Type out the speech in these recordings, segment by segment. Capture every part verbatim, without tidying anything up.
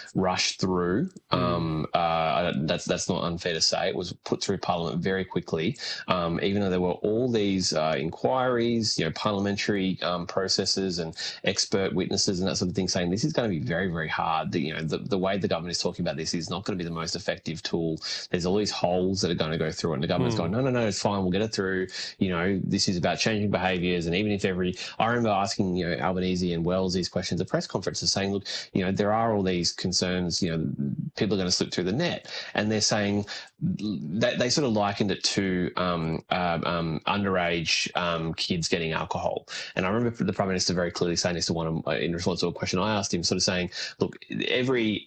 rushed through. Um, uh, that's that's not unfair to say. It was put through Parliament very quickly, um, even though there were all these uh, inquiries, you know, parliamentary um, processes and expert witnesses and that sort of thing saying this is going to be very, very hard. The, you know, the, the way the government is talking about this is not going to be the most effective tool. There's all these holes that are going to go through it, and the government's mm. going, no, no, no, it's fine, we'll get it through. You know, this is about changing behaviours, and even if every, I remember asking, you know, Albanese and Wells these questions at press conferences saying, look, you know, there are all these concerns, you know, people are going to slip through the net, and they're saying that they sort of likened it to um, uh, um, underage um, kids getting alcohol. And I remember the Prime Minister very clearly saying this to one of, in response to a question I asked him, sort of saying, look, every,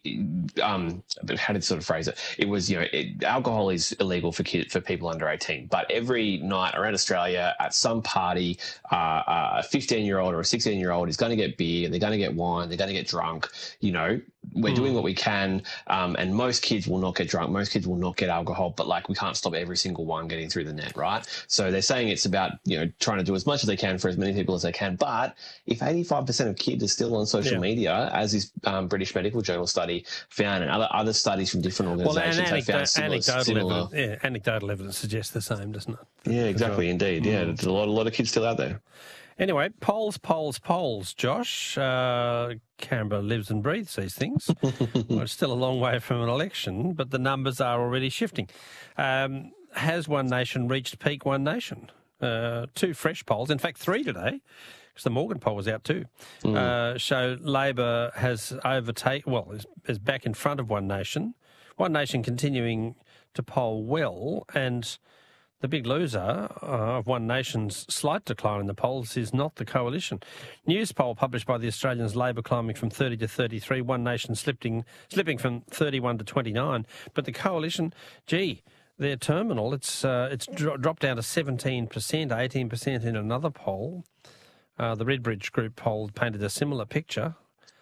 um, how did he sort of phrase it? It was, you know, it, alcohol is illegal for kids, for people under eighteen, but every night around Australia at some party, uh, a fifteen-year-old or a sixteen-year-old is going to get beer, they're going to get wine, they're going to get drunk. You know, we're mm. doing what we can, um, and most kids will not get drunk, most kids will not get alcohol, but like we can't stop every single one getting through the net, right? So they're saying it's about, you know, trying to do as much as they can for as many people as they can. But if eighty-five percent of kids are still on social yeah. media, as this um, British Medical Journal study found, and other other studies from different organisations well, have found similar, anecdotal similar evidence, yeah, anecdotal evidence suggests the same, doesn't it? Yeah, exactly, well. indeed. Yeah, mm. there's a lot, a lot of kids still out there. Anyway, polls, polls, polls, Josh. Uh, Canberra lives and breathes these things. Well, it's still a long way from an election, but the numbers are already shifting. Um, has One Nation reached peak One Nation? Uh, two fresh polls, in fact three today, because the Morgan poll was out too, mm. uh, show Labor has overtaken, well, is, is back in front of One Nation. One Nation continuing to poll well, and the big loser uh, of One Nation's slight decline in the polls is not the coalition. News poll published by the Australians, Labor climbing from thirty to thirty-three, One Nation slipping, slipping from thirty-one to twenty-nine. But the coalition, gee, they're terminal. It's uh, it's dro- dropped down to seventeen percent, eighteen percent in another poll. Uh, the Redbridge Group poll painted a similar picture.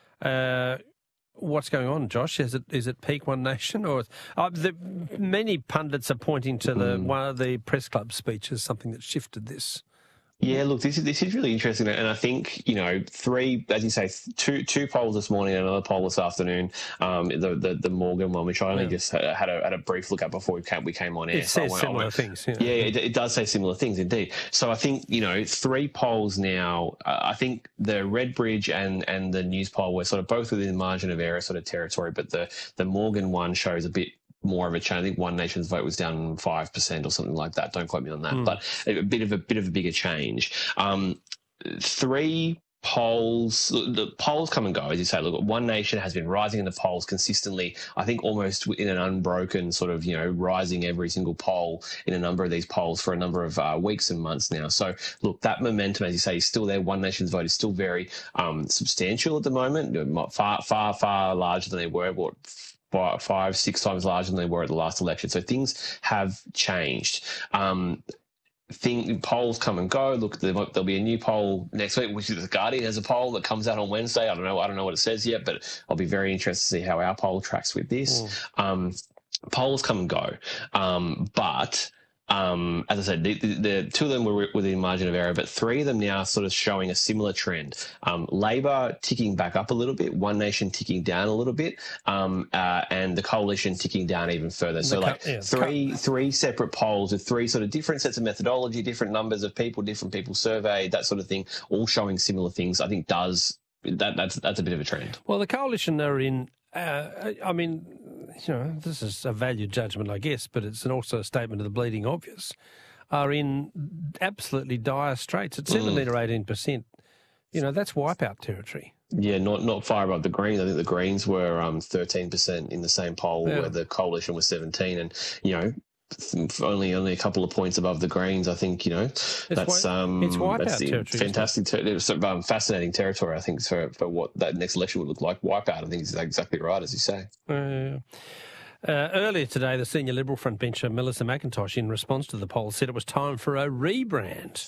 Uh, What's going on, Josh? Is it is it peak One Nation, or uh, the, many pundits are pointing to the mm. one of the press club speeches, something that shifted this? Yeah, look, this is this is really interesting, and I think, you know, three, as you say, two two polls this morning and another poll this afternoon. Um, the, the the Morgan one, which I only yeah. just had a, had a brief look at before we came we came on air. It so says similar things. Yeah, yeah it, it does say similar things indeed. So I think, you know, three polls now. Uh, I think the Redbridge and and the News poll were sort of both within the margin of error sort of territory, but the the Morgan one shows a bit more of a change. I think One Nation's vote was down five percent or something like that. Don't quote me on that, mm. but a bit of a bit of a bigger change. Um, three polls, the polls come and go, as you say. Look, One Nation has been rising in the polls consistently. I think almost in an unbroken sort of, you know, rising every single poll in a number of these polls for a number of uh, weeks and months now. So look, that momentum, as you say, is still there. One Nation's vote is still very um, substantial at the moment, far, far, far larger than they were. What, five, six times larger than they were at the last election. So things have changed. Um, thing, polls come and go. Look, there'll be a new poll next week, which is The Guardian has a poll that comes out on Wednesday. I don't know. I don't know what it says yet, but I'll be very interested to see how our poll tracks with this. Mm. Um, polls come and go. Um, but... Um, as I said, the, the, the two of them were within margin of error, but three of them now sort of showing a similar trend. Um, Labor ticking back up a little bit, One Nation ticking down a little bit, um, uh, and the coalition ticking down even further. So, like yeah, three three separate polls with three sort of different sets of methodology, different numbers of people, different people surveyed, that sort of thing, all showing similar things. I think does that that's that's a bit of a trend. Well, the coalition are in. Uh, I mean, you know, this is a value judgment, I guess, but it's an also a statement of the bleeding obvious, are in absolutely dire straits. At seventeen or eighteen percent, you know, that's wipeout territory. Yeah, not not far above the Greens. I think the Greens were um, thirteen percent in the same poll yeah. where the coalition was seventeen, and, you know, only only a couple of points above the Greens. I think, you know, it's that's wi- um it's wipeout that's territory, fantastic, ter- it was sort of, um, fascinating territory. I think for for what that next election would look like. Wipeout, I think, is exactly right, as you say. Uh, uh, earlier today, the senior Liberal frontbencher Melissa McIntosh, in response to the poll, said it was time for a rebrand.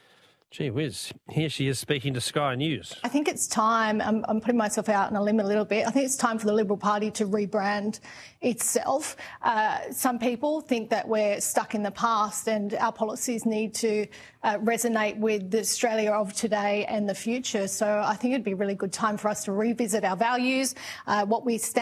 Gee whiz, here she is speaking to Sky News. I think it's time, I'm, I'm putting myself out on a limb a little bit, I think it's time for the Liberal Party to rebrand itself. Uh, some people think that we're stuck in the past and our policies need to uh, resonate with the Australia of today and the future. So I think it'd be a really good time for us to revisit our values, uh, what we stand